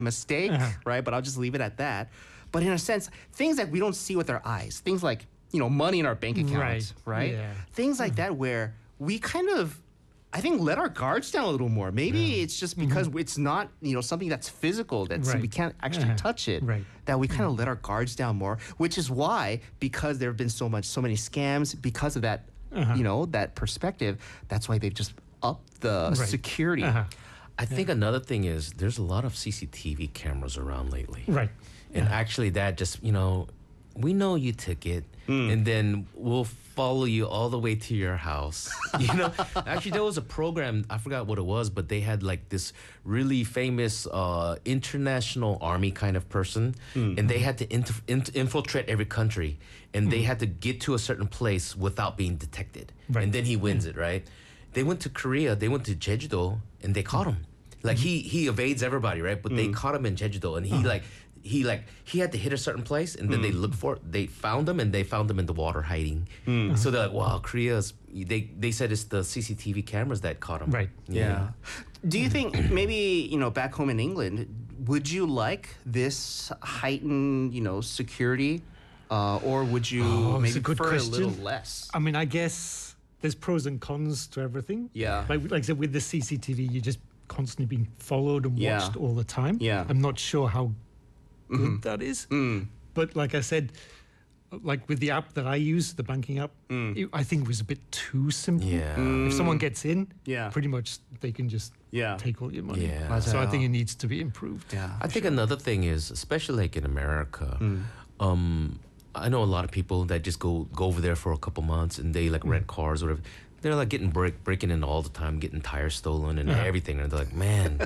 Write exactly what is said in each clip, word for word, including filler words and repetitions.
mistake, Uh-huh. right? But I'll just leave it at that. But in a sense, things that we don't see with our eyes, things like, you know, money in our bank accounts, Right. right? Yeah. Things like that where we kind of, I think, let our guards down a little more. Maybe it's just because it's not, you know, something that's physical, that's Right. we can't actually Uh-huh. touch it, Right. that we kind of let our guards down more, which is why, because there have been so much, so many scams, because of that, Uh-huh. you know, that perspective, that's why they've just upped the Right. security. Uh-huh. I think another thing is there's a lot of C C T V cameras around lately. Right. And actually, that just, you know, we know you took it, and then we'll follow you all the way to your house. You know, actually, there was a program, I forgot what it was, but they had like this really famous uh, international army kind of person, and they had to inf- in- infiltrate every country, and they had to get to a certain place without being detected. Right. And then he wins it, right? They went to Korea, they went to Jeju-do, and they caught him. Like he he evades everybody, right? But they caught him in Jeju-do, and he like he like he had to hit a certain place, and then they looked for it. They found him, and they found him in the water hiding. So they're like, "Wow, Korea's." They they said it's the C C T V cameras that caught him. Right. Yeah. Do you think maybe, you know, back home in England, would you like this heightened, you know, security, uh, or would you Oh, it's maybe a good prefer a little question. less? I mean, I guess there's pros and cons to everything. Yeah. Like like I said, with the C C T V, you're just constantly being followed and Yeah. watched all the time. Yeah. I'm not sure how good that is. Mm. But like I said, like with the app that I use, the banking app, Mm. it, I think it was a bit too simple. Yeah. If someone gets in, Yeah. pretty much they can just Yeah. take all your money. Yeah. So I think 맞아요. it needs to be improved. Yeah. I think another thing is, especially like in America, Mm. um, I know a lot of people that just go go over there for a couple months and they like rent cars or whatever. They're like getting break breaking in all the time, getting tires stolen and Uh-huh. everything, and they're like, man.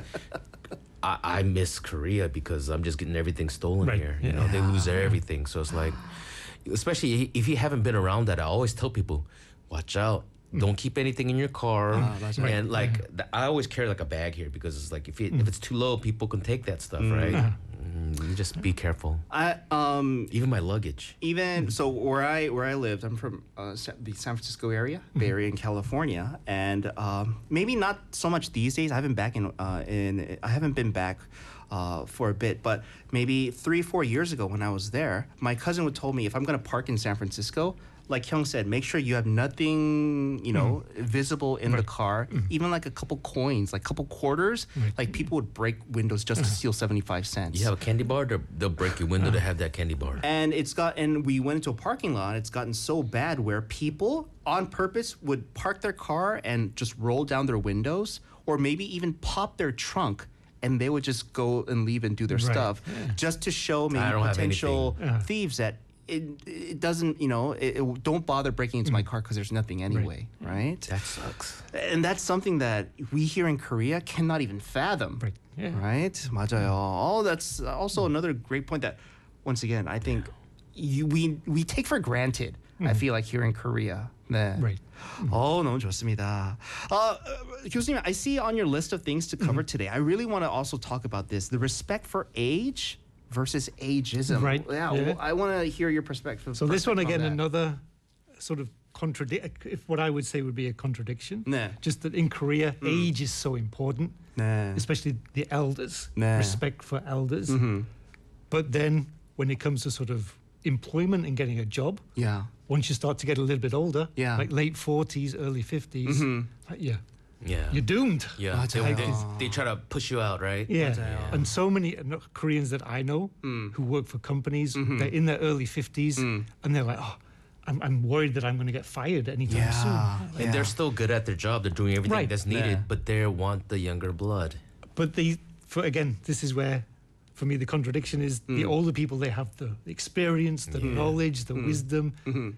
I, I miss Korea because I'm just getting everything stolen Right. here. You know, they lose everything. So it's like, especially if you haven't been around that, I always tell people, watch out. Don't keep anything in your car. Ah, that's right. And like, th- I always carry like a bag here because it's like if it, if it's too low, people can take that stuff, right? Mm, you just be careful. I um Even my luggage. even so where I where I lived, I'm from uh, Sa- the San Francisco area, Bay Area in California, and um, maybe not so much these days. I haven't back in uh, in I haven't been back uh, for a bit, but maybe three four years ago when I was there, my cousin would told me if I'm gonna park in San Francisco, like Hyung said, make sure you have nothing, you know, visible in the car, even like a couple coins, like a couple quarters. Like people would break windows just to steal seventy-five cents. You have a candy bar, they'll, they'll break your window to have that candy bar. And it's got, and we went into a parking lot. It's gotten so bad where people on purpose would park their car and just roll down their windows, or maybe even pop their trunk, and they would just go and leave and do their Right. stuff, just to show maybe I don't have potential anything. Yeah. thieves that it it doesn't, you know, it, it- don't bother breaking into my Mm. car because there's nothing anyway, right? That sucks. And that's something that we here in Korea cannot even fathom. Right. Yeah. Right? 맞아요. Oh, that's also another great point that, once again, I think you, we we take for granted. I feel like here in Korea. 네. Right. Oh, 너무 좋습니다. Uh, 교수님, I see on your list of things to cover today. I really want to also talk about this: the respect for age versus ageism. Right. Yeah. Yeah. well, I want to hear your perspective. So this one perspective again, on that. another sort of contradict. If what I would say would be a contradiction. 네. Just that in Korea, age is so important, 네. especially the elders. 네. Respect for elders. Mhm. But then when it comes to sort of employment and getting a job, Yeah. once you start to get a little bit older, Yeah. like late forties, early fifties, Mhm. like, yeah, Yeah. you're doomed. Yeah. They, 맞아요. they, they try to push you out, right? Yeah. 맞아요. And so many uh, no- Koreans that I know who work for companies, they're in their early fifties, and they're like, oh, I'm, I'm worried that I'm going to get fired anytime Yeah. soon. And they're still good at their job. They're doing everything Right. that's needed, Yeah. but they want the younger blood. But the, for again, this is where, for me, the contradiction is the older people, they have the experience, the knowledge, the wisdom,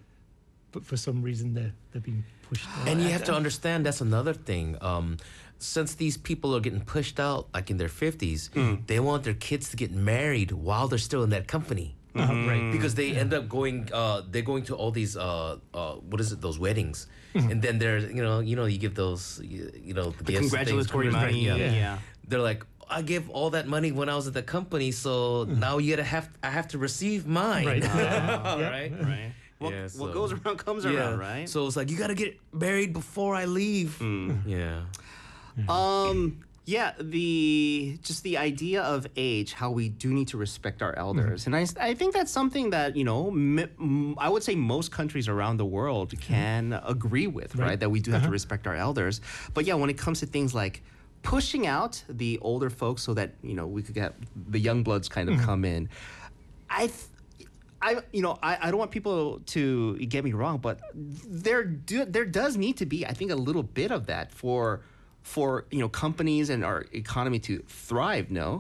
but for some reason they're, they're being pushed out. And you have to understand that's another thing. Um, since these people are getting pushed out, like in their fifties, they want their kids to get married while they're still in that company. Uh, right. Because they end up going, uh, they're going to all these, uh, uh, what is it, those weddings, and then there's, you know, you know, you give those, you, you know, the gifts, Congratulatory things, money. Yeah. Yeah. Yeah. They're like, I give all that money when I was at the company, so now you gotta have, I have to receive mine. Right. All Yeah. right. Right. What, Yeah, what so- goes around comes Yeah. around, right? So it's like you gotta get married before I leave. Yeah. Um, Yeah, the just the idea of age, how we do need to respect our elders, and I, I think that's something that you know m- m- I would say most countries around the world can agree with, right? Right. That we do have to Uh-huh. respect our elders. But yeah, when it comes to things like pushing out the older folks so that you know we could get the young bloods kind of come in, I. Th- I, you know, I, I don't want people to get me wrong, but there do there does need to be, I think, a little bit of that for for you know companies and our economy to thrive. No,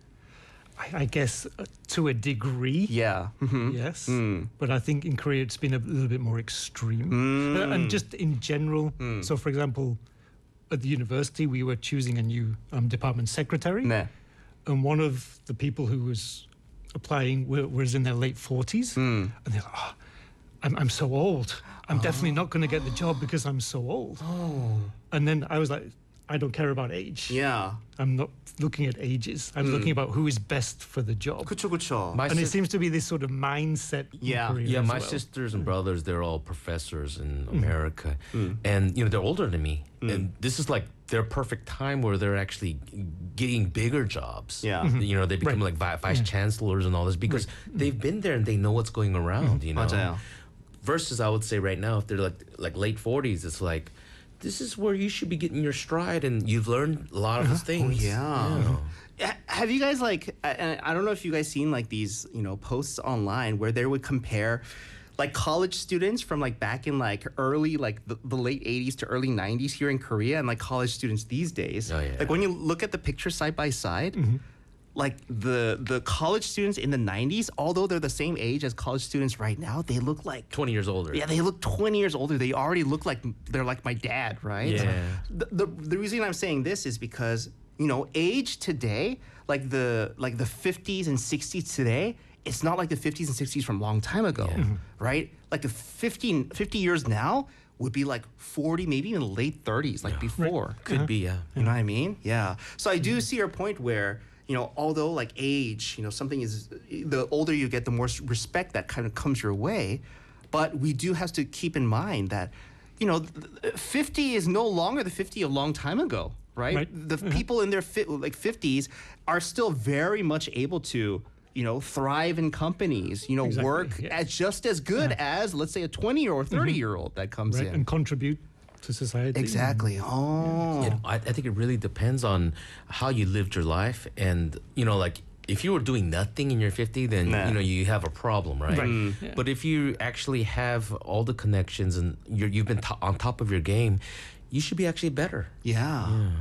I, I guess uh, to a degree. yeah, mhm. Yes, Mm. but I think in Korea it's been a little bit more extreme, Mm. Uh, and just in general. So, for example, at the university we were choosing a new um, department secretary, 네. and one of the people who was applying were, was in their late forties, Mm. and they're like, oh, I'm, I'm so old. I'm definitely not going to get the job because I'm so old. Oh, And then I was like, I don't care about age. yeah, I'm not looking at ages. I'm looking about who is best for the job. 그쵸 그쵸. My And it sis- seems to be this sort of mindset in Yeah. Korea yeah, as my well. sisters and brothers, they're all professors in Mm. America. And, you know, they're older than me. And this is like their perfect time where they're actually getting bigger jobs. Yeah. You know, they become Right. like vi- vice chancellors and all this because they've been there and they know what's going around, you know. 맞아요. Versus, I would say right now, if they're like like late forties, it's like, this is where you should be getting your stride and you've learned a lot of these things. Oh, yeah. Ha- Have you guys like? I- And I don't know if you guys seen like these you know posts online where they would compare. Like college students from like back in like early like the, the late eighties to early nineties here in Korea and like college students these days. Oh, yeah. Like when you look at the pictures side by side, like the the college students in the nineties, although they're the same age as college students right now, they look like twenty years older. yeah, they look twenty years older. They already look like they're like my dad, right? Yeah. The, the the reason I'm saying this is because you know age today, like the like the fifties and sixties today, it's not like the fifties and sixties from a long time ago, right? Like the fifteen, fifty years now would be like forty, maybe even late thirties, like before. Could be, yeah. You know what I mean? Yeah. So I do see your point where, you know, although like age, you know, something is, the older you get, the more s- respect that kind of comes your way. But we do have to keep in mind that, you know, th- th- fifty is no longer the fifty a long time ago, right? Right. The people in their fi- like fifties are still very much able to, you know, thrive in companies, you know, Exactly, work yeah. as just as good as, let's say, a twenty or thirty year old that comes Right, in. and contribute to society. Exactly. Oh. You know, I, I think it really depends on how you lived your life, and you know, like if you were doing nothing in your fifty, then Nah. you know you have a problem, right? Right. Mm. Yeah. But if you actually have all the connections and you're, you've been to- on top of your game, you should be actually better. Yeah.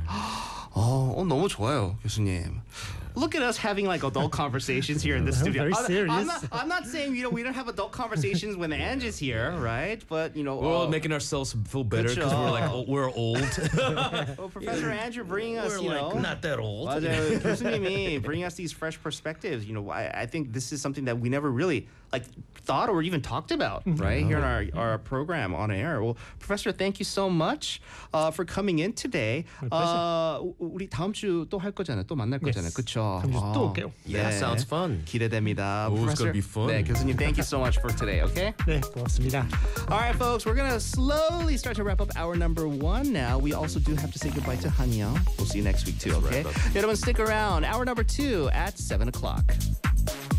어, 어, 너무 좋아요, 교수님. Look at us having like adult conversations here in the studio. Very I'm- I'm serious. not, I'm not saying you know we don't have adult conversations when Ange is here, right? But you know, We're all uh, making ourselves feel better because 그쵸. we're like oh, we're old. well, Professor Andrew bringing us, we're you like know, not that old. 맞아요. 교수님이 bringing us these fresh perspectives. You know, I, I think this is something that we never really like thought or even talked about, right? Here in our, our program on air. Well, Professor, thank you so much uh, for coming in today. 어, 우리 다음 주 또 할 거잖아요. 또 만날 거잖아요. Yes. 그렇죠? 다음 주또 올게요. Yeah, sounds fun. 기대됩니다. Oh, it's Professor, gonna be fun. 네, 교수님, thank you so much for today. Okay. 네, 고맙습니다. All right, folks, we're gonna slowly start to wrap up hour number one now. We also do have to say goodbye to Hanyang. We'll see you next week too. Okay. wrap up. 여러분, stick around. Hour number two at seven o'clock.